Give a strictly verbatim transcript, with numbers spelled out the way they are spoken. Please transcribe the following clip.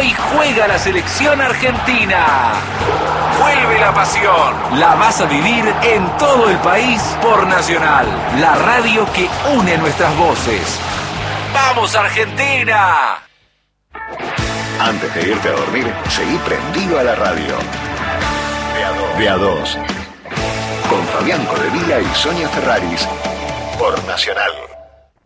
Hoy juega la selección argentina. Vuelve la pasión. La vas a vivir en todo el país por Nacional, la radio que une nuestras voces. ¡Vamos, Argentina! Antes de irte a dormir, seguí prendido a la radio. De a dos. Con Fabián Codevilla y Sonia Ferraris. Por Nacional.